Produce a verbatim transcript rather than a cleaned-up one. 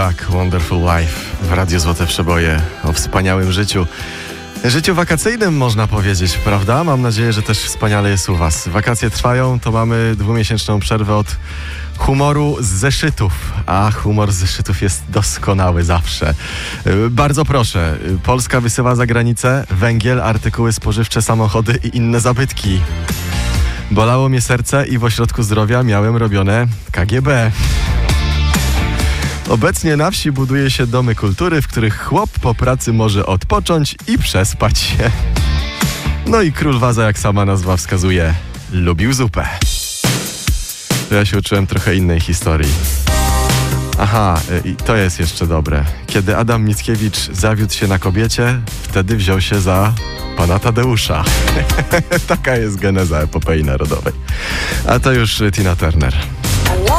Kulak, Wonderful Life w Radiu Złote Przeboje o wspaniałym życiu. Życiu wakacyjnym można powiedzieć, prawda? Mam nadzieję, że też wspaniale jest u was. Wakacje trwają, to mamy dwumiesięczną przerwę od humoru z zeszytów, a humor z zeszytów jest doskonały zawsze. Bardzo proszę, Polska wysyła za granicę węgiel, artykuły spożywcze, samochody i inne zabytki. Bolało mnie serce i w ośrodku zdrowia miałem robione K G B. Obecnie na wsi buduje się domy kultury, w których chłop po pracy może odpocząć i przespać się. No i król Waza, jak sama nazwa wskazuje, lubił zupę. To ja się uczyłem trochę innej historii. Aha, i to jest jeszcze dobre. Kiedy Adam Mickiewicz zawiódł się na kobiecie, wtedy wziął się za pana Tadeusza. Taka jest geneza epopei narodowej. A to już Tina Turner.